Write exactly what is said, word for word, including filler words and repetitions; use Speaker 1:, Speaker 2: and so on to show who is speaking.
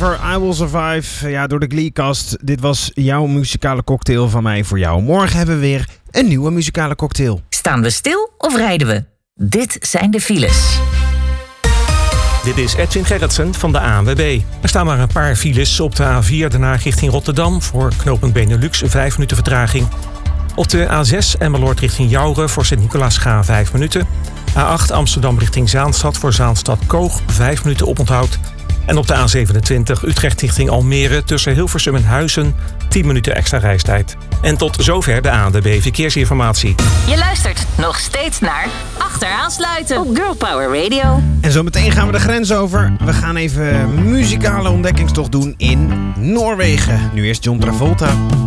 Speaker 1: Forever, I Will Survive. Ja, door de Glee-cast. Dit was jouw muzikale cocktail van mij voor jou. Morgen hebben we weer een nieuwe muzikale cocktail.
Speaker 2: Staan we stil of rijden we? Dit zijn de files.
Speaker 3: Dit is Edwin Gerritsen van de A N W B. Er staan maar een paar files op de A vier Den Haag richting Rotterdam. Voor knooppunt Benelux vijf minuten vertraging. Op de A zes Emmeloord richting Jouren voor Sint-Nicolaasga vijf minuten. A acht Amsterdam richting Zaanstad voor Zaanstad-Koog vijf minuten oponthoud. En op de A zevenentwintig Utrecht richting Almere tussen Hilversum en Huizen tien minuten extra reistijd. En tot zover de A N W B Verkeersinformatie.
Speaker 2: Je luistert nog steeds naar Achteraansluiten op Girl Power Radio.
Speaker 1: En zometeen gaan we de grens over. We gaan even muzikale ontdekkingstocht doen in Noorwegen. Nu eerst John Travolta.